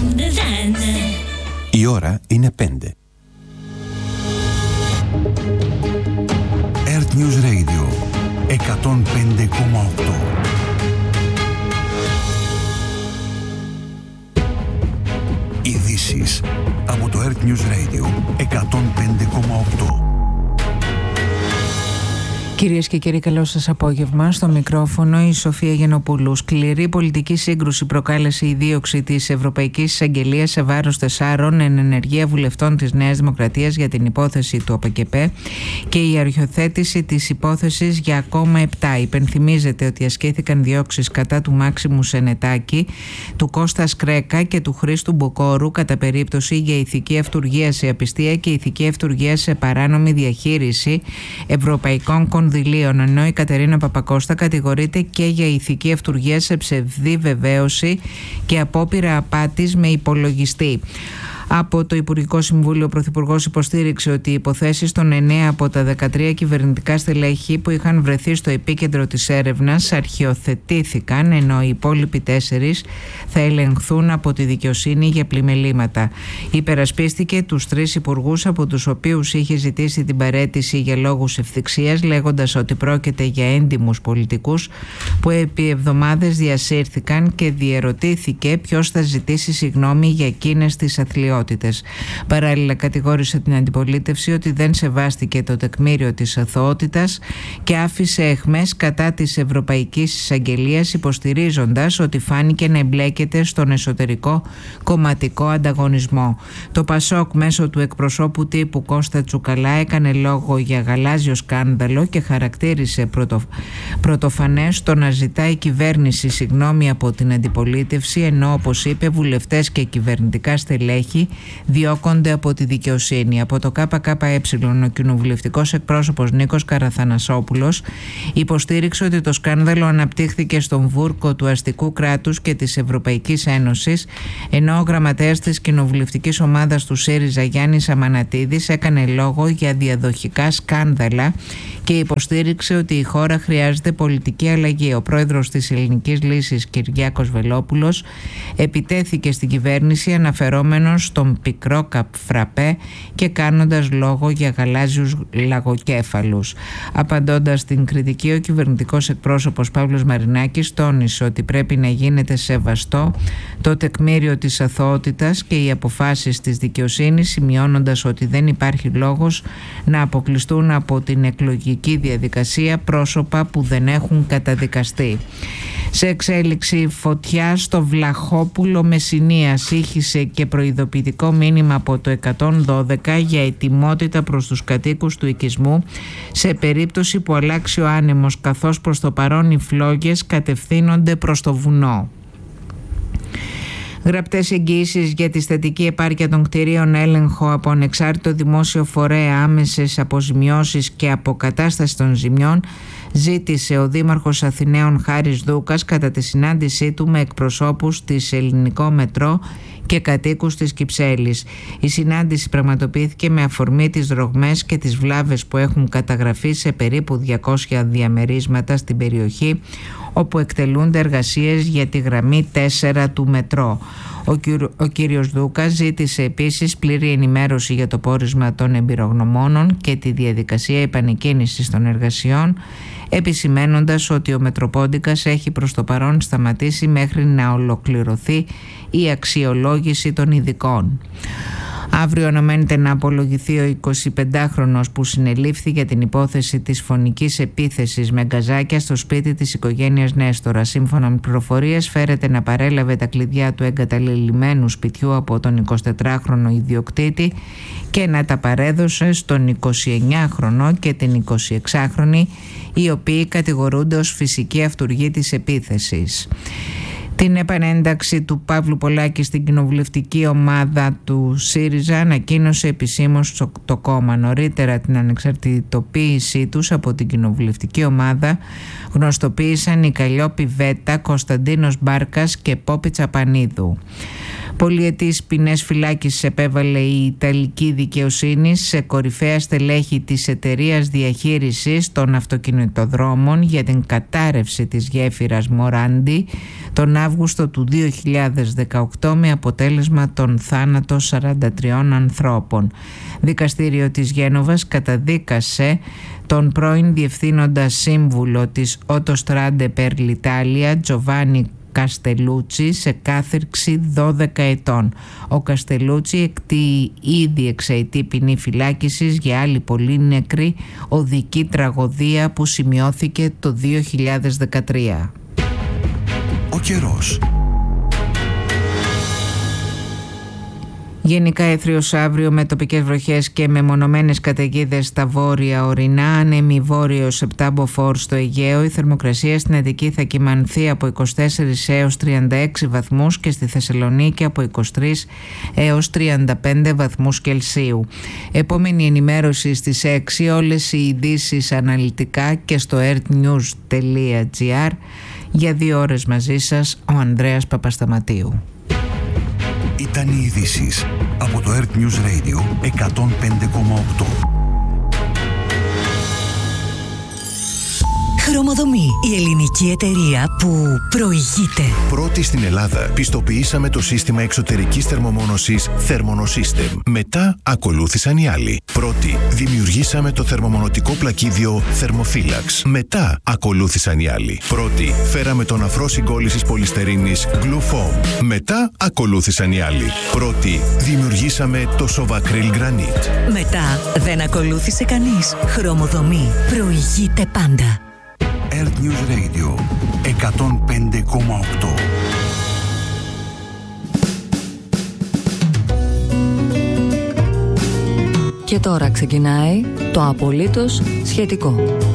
Η ώρα είναι 5. Earth News Radio 105,8. Ειδήσεις από το Earth News Radio 105,8. Κυρίες και κύριοι, καλό σας απόγευμα. Στο μικρόφωνο η Σοφία Γενοπούλου. Σκληρή πολιτική σύγκρουση προκάλεσε η δίωξη της Ευρωπαϊκής Εισαγγελίας σε βάρος 4 εν ενεργεία βουλευτών της Νέας Δημοκρατίας για την υπόθεση του ΑΠΚΠ και η αρχιοθέτηση της υπόθεσης για ακόμα 7. Υπενθυμίζεται ότι ασκήθηκαν διώξεις κατά του Μάξιμου Σενετάκη, του Κώστα Σκρέκα και του Χρήστου Μποκόρου κατά περίπτωση για ηθική αυτουργία σε απιστία και ηθική αυτουργία σε παράνομη διαχείριση ευρωπαϊκών κονδυλίων, ενώ η Κατερίνα Παπακώστα κατηγορείται και για ηθική αυτουργία σε ψευδή βεβαίωση και απόπειρα απάτης με υπολογιστή. Από το Υπουργικό Συμβούλιο, ο Πρωθυπουργός υποστήριξε ότι οι υποθέσεις των 9 από τα 13 κυβερνητικά στελέχη που είχαν βρεθεί στο επίκεντρο της έρευνας αρχιοθετήθηκαν, ενώ οι υπόλοιποι 4 θα ελεγχθούν από τη δικαιοσύνη για πλημελήματα. Υπερασπίστηκε τους 3 υπουργούς από τους οποίους είχε ζητήσει την παραίτηση για λόγους ευθυξίας, λέγοντας ότι πρόκειται για έντιμους πολιτικούς που επί εβδομάδες διασύρθηκαν και διερωτήθηκε ποιος θα ζητήσει συγγνώμη για εκείνες τις αθλιότητες. Παράλληλα, κατηγόρησε την αντιπολίτευση ότι δεν σεβάστηκε το τεκμήριο της αθωότητας και άφησε αιχμές κατά της Ευρωπαϊκής Εισαγγελίας, υποστηρίζοντας ότι φάνηκε να εμπλέκεται στον εσωτερικό κομματικό ανταγωνισμό. Το ΠΑΣΟΚ μέσω του εκπροσώπου τύπου Κώστα Τσουκαλά έκανε λόγο για γαλάζιο σκάνδαλο και χαρακτήρισε πρωτοφανές το να ζητάει η κυβέρνηση συγγνώμη από την αντιπολίτευση, ενώ όπως είπε βουλευτές και κυβερνητικά στελέχη διώκονται από τη δικαιοσύνη. Από το ΚΚΕ, ο κοινοβουλευτικός εκπρόσωπος Νίκος Καραθανασόπουλος υποστήριξε ότι το σκάνδαλο αναπτύχθηκε στον βούρκο του αστικού κράτους και της Ευρωπαϊκής Ένωσης, ενώ ο γραμματέας της κοινοβουλευτικής ομάδας του ΣΥΡΙΖΑ Γιάννης Αμανατίδης έκανε λόγο για διαδοχικά σκάνδαλα και υποστήριξε ότι η χώρα χρειάζεται πολιτική αλλαγή. Ο πρόεδρος της Ελληνικής Λύσης, Κυριάκος Βελόπουλος, επιτέθηκε στην κυβέρνηση αναφερόμενος στον πικρό καφραπέ και κάνοντας λόγο για γαλάζιους λαγοκέφαλους. Απαντώντας στην κριτική, ο κυβερνητικός εκπρόσωπος Παύλος Μαρινάκης τόνισε ότι πρέπει να γίνεται σεβαστό το τεκμήριο της αθωότητας και οι αποφάσεις της δικαιοσύνης, σημειώνοντας ότι δεν υπάρχει λόγος να αποκλειστούν από την εκλογική διαδικασία πρόσωπα που δεν έχουν καταδικαστεί. Σε εξέλιξη, φωτιά στο Βλαχόπουλο Μεσσηνίας ήχησε και προειδοποιητικό μήνυμα από το 112 για ετοιμότητα προς τους κατοίκους του οικισμού σε περίπτωση που αλλάξει ο άνεμος, καθώς προς το παρόν οι φλόγες κατευθύνονται προς το βουνό. Γραπτές εγγυήσεις για τη στατική επάρκεια των κτηρίων, έλεγχο από ανεξάρτητο δημόσιο φορέα, άμεσες αποζημιώσεις και αποκατάσταση των ζημιών ζήτησε ο Δήμαρχος Αθηναίων Χάρης Δούκας κατά τη συνάντησή του με εκπροσώπους της Ελληνικό Μετρό και κατοίκους της Κυψέλης. Η συνάντηση πραγματοποιήθηκε με αφορμή τις ρογμές και τις βλάβες που έχουν καταγραφεί σε περίπου 200 διαμερίσματα στην περιοχή όπου εκτελούνται εργασίες για τη γραμμή 4 του Μετρό. Ο κύριος Δούκας ζήτησε επίσης πλήρη ενημέρωση για το πόρισμα των εμπειρογνωμόνων και τη διαδικασία επανεκκίνησης των εργασιών, επισημένοντας ότι ο Μετροπόντικας έχει προς το παρόν σταματήσει μέχρι να ολοκληρωθεί η αξιολόγηση των ειδικών. Αύριο αναμένεται να απολογηθεί ο 25χρονος που συνελήφθη για την υπόθεση της φωνικής επίθεσης με γκαζάκια στο σπίτι της οικογένειας Νέστορα. Σύμφωνα με πληροφορίες, φέρεται να παρέλαβε τα κλειδιά του εγκαταλελειμμένου σπιτιού από τον 24χρονο ιδιοκτήτη και να τα παρέδωσε στον 29χρονο και την 26χρονη, οι οποίοι κατηγορούνται ως φυσική αυτουργή της επίθεσης. Την επανένταξη του Παύλου Πολάκη στην κοινοβουλευτική ομάδα του ΣΥΡΙΖΑ ανακοίνωσε επισήμως το κόμμα. Νωρίτερα την ανεξαρτητοποίησή τους από την κοινοβουλευτική ομάδα γνωστοποίησαν η Καλλιόπη Βέτα, Κωνσταντίνος Μπάρκας και Πόπη Τσαπανίδου. Πολυετής ποινές φυλάκισης επέβαλε η Ιταλική δικαιοσύνη σε κορυφαία στελέχη της εταιρείας διαχείρισης των αυτοκινητοδρόμων για την κατάρρευση της γέφυρας Μοράντι τον Αύγουστο του 2018 με αποτέλεσμα τον θάνατο 43 ανθρώπων. Δικαστήριο της Γένοβας καταδίκασε τον πρώην διευθύνοντα σύμβουλο της Autostrade per l'Italia Giovanni Καστελούτσι σε κάθυρξη 12 ετών. Ο Καστελούτσι εκτείει ήδη εξαετή ποινή φυλάκισης για άλλη πολύ νεκρή οδική τραγωδία που σημειώθηκε το 2013. Ο καιρός. Γενικά έθριος αύριο με τοπικές βροχές και μεμονωμένες καταιγίδες στα βόρεια ορεινά, ανέμει βόρειος 7 μποφόρ στο Αιγαίο. Η θερμοκρασία στην Αττική θα κυμανθεί από 24 έως 36 βαθμούς και στη Θεσσαλονίκη από 23 έως 35 βαθμούς Κελσίου. Επόμενη ενημέρωση στις 6, όλες οι ειδήσεις αναλυτικά και στο earthnews.gr. Για 2 ώρες μαζί σας ο Ανδρέας Παπασταματίου. Ήταν οι ειδήσεις από το Earth News Radio 105,8. Χρωμοδομή, η ελληνική εταιρεία που προηγείται. Πρώτη στην Ελλάδα πιστοποιήσαμε το σύστημα εξωτερικής θερμομόνωσης Thermonosystem. Μετά ακολούθησαν οι άλλοι. Πρώτη δημιουργήσαμε το θερμομονωτικό πλακίδιο Thermophilax. Μετά ακολούθησαν οι άλλοι. Πρώτη φέραμε τον αφρό συγκόλλησης πολυστερίνης Glufoam. Μετά ακολούθησαν οι άλλοι. Πρώτη δημιουργήσαμε το Sovacryl Granite. Μετά δεν ακολούθησε κανείς. Χρωμοδομή προηγείται πάντα. Earth News Radio 105,8. Και τώρα ξεκινάει το απολύτως σχετικό.